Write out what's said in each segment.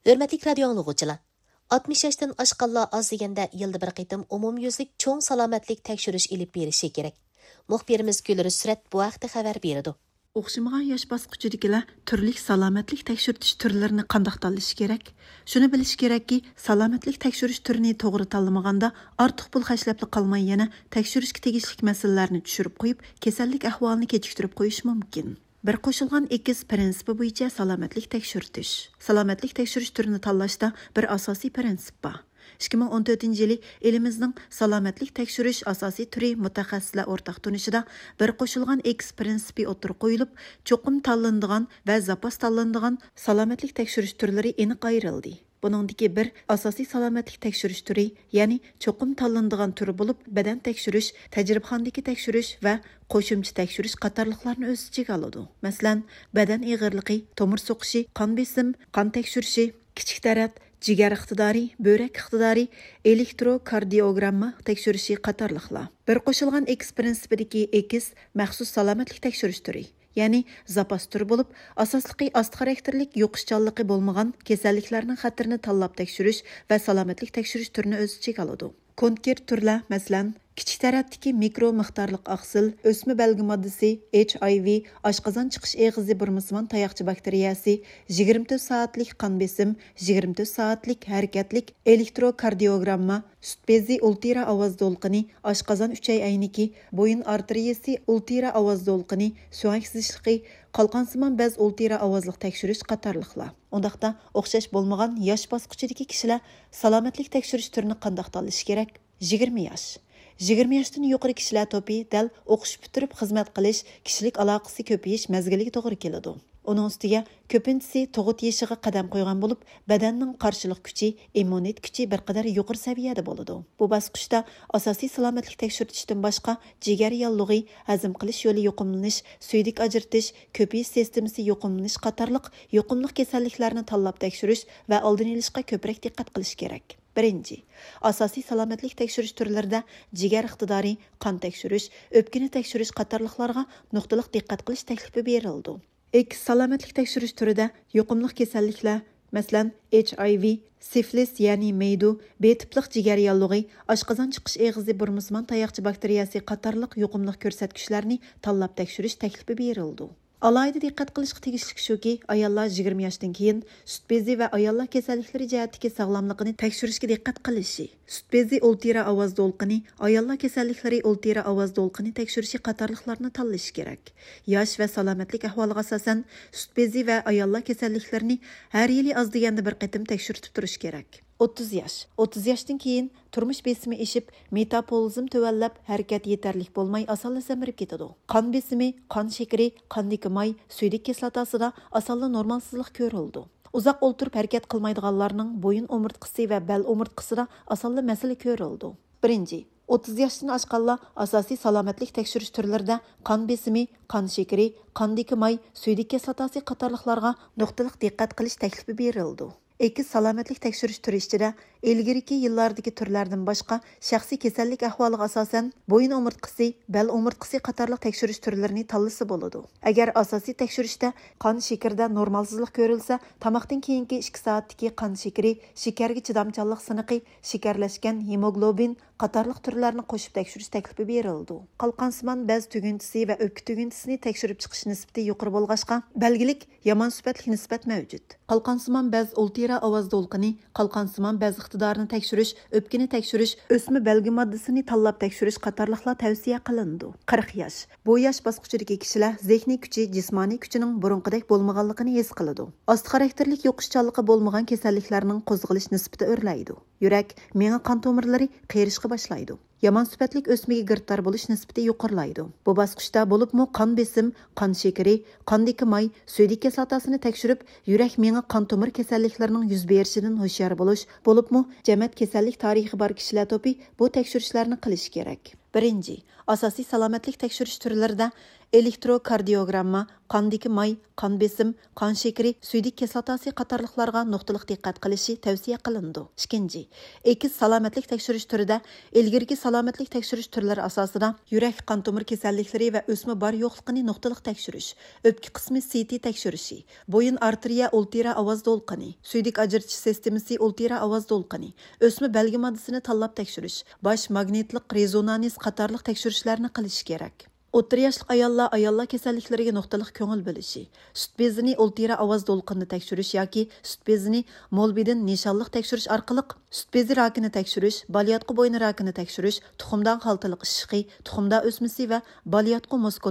Hürmetlik radio anlıqçılar. 60 yaşdan aşqanlar az degende yılda bir qitim umumyüzlik çoğ salametlik tekşürüş ilip berişi gerek. Muxbirimiz Gülürü Süret bu vaqtda xabar berdi. O'xshamagan yosh bosqichidagilar turli salomatlik tekshirtish turlarini qandoq tanlash kerak? Shuni bilish kerakki, salomatlik tekshirish turini to'g'ri tanlamaganda ortiq pul xarjlab qolmay yana tekshirishga tegishli masalalarni tushirib qo'yib, kasallik ahvolini kechiktirib qo'yish mumkin. Bir qo'shilgan ekiz prinsipi bo'yicha salomatlik tekshirtish. Salomatlik tekshirish turini tanlashda bir asosiy prinsip bor. 2014 elimizning salomatlik tekshirish asosiy turi mutaxassislar o'rtaq tunishida bir qo'shilgan X prinsipi o'tirib qo'yilib, cho'qim tanlanadigan va zapas tanlanadigan salomatlik tekshirish turlari aniq ayrildi. Buningdagi bir asosiy salomatlik tekshirish turi, ya'ni cho'qim tanlanadigan turi bo'lib, badan tekshirish, tajribaxonadagi tekshirish va qo'shimcha tekshirish qatorliqlarni o'z ichiga oladi. Masalan, badan og'irligi, tomir so'qishi, qon besim, qon tekshirishi, kichik tarat, jigar iqtidori, böbrek iqtidori, elektrokardiogramma tekshirishi qatorliqlar. Bir qo'shilgan X prinsipidagi X maxsus salomatlik tekshirish turi, ya'ni zapas turi bo'lib, asosligi ost xarakterlik yo'qishchanligi bo'lmagan kasalliklarning xatirini tanlab tekshirish va salomatlik tekshirish turini o'z ichiga oladi. Konkret turlar, masalan, kichik taratdagi mikro miqdorliq oqsil, o'sma belgi moddasi, HIV, oshqozon chiqish eg'izi burmasman tayoqchi bakteriyasi, 24 soatlik qon besim, 24 soatlik harakatlik elektrokardiogramma, sut bezi ultra ovoz to'lqini, oshqozon uchay ayniki, bo'yin arteriyasi ultra ovoz to'lqini, suyak sizishligi, qalqonsimon bez ultra ovozliq tekshirish qatorliqlar. Undaqda o'xshash bo'lmagan yosh bosqichidagi kishilar salomatlik tekshirish turini qandoq tanlash kerak? 20 yosh. 20 yoshdan yuqori kishilar to'pi dal o'qish bitirib xizmat qilish, kishilik aloqasi ko'payish mezgiliga to'g'ri keladi. Onun ustiga ko'pinchisi tug'ut yoshiga qadam qo'ygan bo'lib, badanning qarshilik kuchi, immunitet kuchi bir qadar yuqori saviyada bo'ladi. Bu bosqichda asosiy salomatlik tekshirishdan boshqa jigar yallig'i, hazm qilish yo'li yuqumlanish, suydik ajratish, ko'payish sistemasi yuqumlanish qatorliq yuqumli kasalliklarni tanlab tekshirish va oldini olishga ko'proq diqqat qilish kerak. Birinchi, asosiy salomatlik tekshirish turlarida jigar iqtidori, qon tekshirish, o'pkani tekshirish qatorliqlarga nuqtaliq diqqat qilish taklifi berildi. X salomatlik tekshirish turida yuqumli kasalliklar, masalan, HIV, siflis ya'ni maydu, B tipliq jigar yallig'i, oshqozon chiqish eg'izi burmasman tayoqchi bakteriyasi qatorliq yuqumli ko'rsatkichlarni tanlab tekshirish taklifi berildi. Alayda diqqat qilishga tegishli shuki, ayollar 20 yoshdan keyin sut bezi va ayollar kasalliklari jihatdagi sog'lomligini tekshirishga diqqat qilishi, sut bezi ultra ovoz to'lqini, ayollar kasalliklari ultra ovoz to'lqini tekshirishi qatorliqlarni tanlash kerak. Yosh va salomatlik ahvoliga asosan sut bezi va ayollar kasalliklarini har yili oz deganda bir qatim tekshirib turish kerak. 30 yosh. 30 yoshdan keyin turmush besimi eshib, metabolizm tuvallab, harakat yetarlik bo'lmay osonla samirib ketadi. Qon besimi, qon shakari, qondagi may, suydik kislotasida osonla normalsizlik ko'rildi. Uzoq o'ltirib harakat qilmaydiganlarning bo'yin o'mirtqisi va bel o'mirtqisida osonla masala ko'rildi. Birinchi, 30 yoshdan oshganlar asosiy salomatlik tekshirish turlarida qon besimi, qon shakari, qondagi may, suydik kislotasi qatorliqlarga nuqtaliq diqqat qilish taklifi berildi. Ekiz salomatlik tekshirish turi ichida ilgiriki yillardagi turlardan boshqa shaxsiy kasallik ahvoliga asosan bo'yin o'mirtqisi, bel o'mirtqisi qatorliq tekshirish turlarini tanlasa bo'ladi. Agar asosiy tekshirishda qon shakarida normalsizlik ko'rilsa, tomoqdan keyingi 2 soatdagi qon shakari, shakarga chidamchanlik siniqi, shakarlashgan hemoglobin qatorliq turlarni qo'shib tekshirish taklifi berildi. Qalqonsimon bez tugintisi va o'pka tugintisini tekshirib chiqish nisbati yuqori bo'lg'achqa, belgilik yomon sifatli nisbat mavjud. Qalqonsimon bez ultra ovoz to'lqini, qalqonsimon bez iqtidorini tekshirish, o'pkani tekshirish, o'sma belgi moddasini tanlab tekshirish qatorliqlar tavsiya qilindi. 40 yosh. Bu yosh bosqichidagi kishilar zehniy kuchi, jismoniy kuchining burunqidek bo'lmaganligini his qiladi. Ost xarakterlik yo'qishchanligi bo'lmagan kasalliklarning qo'zg'alish nisbati o'rlaydi. Yurak, miya qon tomirlari qerishga boshlaydi. Yomon sifatlik o'smaga giriftor bo'lish nisbati yuqorilaydi. Bu bosqichda bo'libmi qon besim, qon shakari, qondagi may, suydik kislotasini tekshirib, yurak miya qon tomir kasalliklarining yuz berishidan hushyor bo'lish, bo'libmi jamiyat kasallik tarixi bor kishilar to'pi bu tekshirishlarni qilish kerak. Birinci, asosiy salomatlik tekshirish turlarida elektrokardiogramma, qandagi may, qon besim, qon shakari, suydik kislotasi qatorliqlarga nuqtaliq diqqat qilishi tavsiya qilindi. Ikkinchi, ekiz salomatlik tekshirish turida ilgirki salomatlik tekshirish turlari asosida yurak qon tomir kasalliklari va o'sma bor yo'qligini nuqtaliq tekshirish, o'pka qismi CT tekshirishi, bo'yin arteriya ultira ovoz to'lqini, suydik ajratish sistemasi ultira ovoz to'lqini, o'sma belgi moddasini tanlab tekshirish, bosh magnetlik rezonans qatorliq tekshirishlarni qilish kerak. O'rta yoshli ayollar kasalliklariga nuqtaliq ko'ngil bo'lishi, sut bezini ultira ovoz to'lqinni tekshirish yoki sut bezini molbidin nishonliq tekshirish orqali sut bezi rakini tekshirish, balyotqi bo'yni rakini tekshirish, tuxumdan xaltaliq ishiqi, tuxumda o'smisi va balyotqi muskul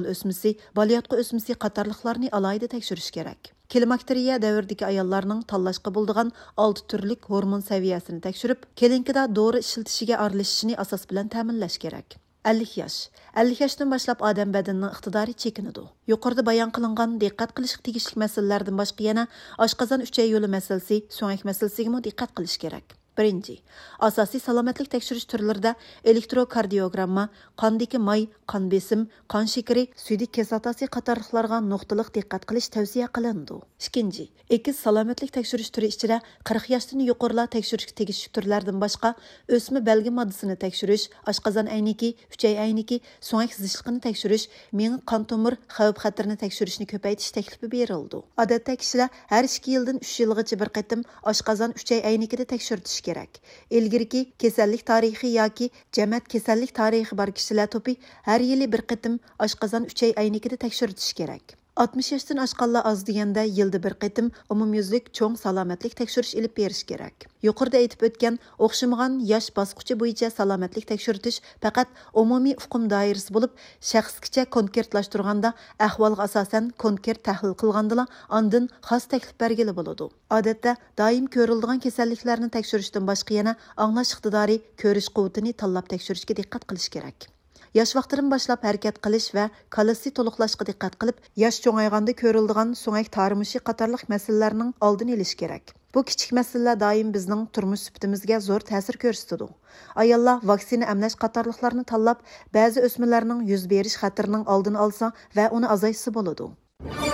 o'smisi qatorliqlarni alohida tekshirish kerak. Klimakteriya davridagi ayollarning tanlashga bo'ladigan 6 turlik hormon saviyasini tekshirib, kelinkida dori ishlatishiga aralashishini asos bilan ta'minlash kerak. 50 yosh. 50 yoshdan boshlab odam badanining iqtidori chekinadi. Yuqorida bayon qilingan diqqat qilishga tegishli masalalardan boshqa yana oshqozon uchay yo'li masalasi, so'ngak masalasiga diqqat qilish kerak. Birinchi, asosiy salomatlik tekshirish turlarida elektrokardiogramma, qondagi may, qon besim, qon shakari, suydik kislotasi qatorliqlarga nuqtaliq diqqat qilish tavsiya qilindi. Ikkinchi, ekiz salomatlik tekshirish turi ichida 40 yoshdan yuqorilar tekshirishga tegishli turlardan boshqa o'sma belgi moddasini tekshirish, oshqozon ayniki, uchay ayniki, so'ngak zishliqini tekshirish, miya qon tomir xavf-xatarni tekshirishni ko'paytirish taklifi berildi. Odatda kishilar har 2 yildan 3 yilgacha bir qatim oshqozon uchay aynikida tekshirtish kerak. Ilgirki kasallik tarixi yoki jamat kasallik tarixi bor kishilar to'pi har yili bir qatim oshqozon uchay aynikida tekshirtish kerak. 60 yoshdan oshqanlar oz deganda yilda bir qatim umumyuzlik cho'ng salomatlik tekshirish ilib berish kerak. Yuqorida aytib o'tgan o'xshamagan yosh bosqichi bo'yicha salomatlik tekshirtish faqat umumiy uqum doirasi bo'lib, shaxsgacha konkretlashtirganda ahvolga asosan konkret tahlil qilgandala ondan xos taklif bergili bo'ladi. Odatda doim ko'riladigan kasalliklarni tekshirishdan boshqa yana anglash iqtidori, ko'rish quvvatini tanlab tekshirishga diqqat qilish kerak. Yosh vaqtdan boshlab harakat qilish va kalisi to'liqlashga diqqat qilib, yosh cho'ng'ayganda ko'riladigan so'ngak tarimishi qatorliq masalalarning oldini olish kerak. Bu kichik masalalar doim bizning turmush sifatimizga zo'r ta'sir ko'rsatadi. Ayollar vaksina emlash qatorliqlarni tanlab, ba'zi o'smirlarning yuz berish xatarining oldini olsa va uni azaytsa bo'ladi.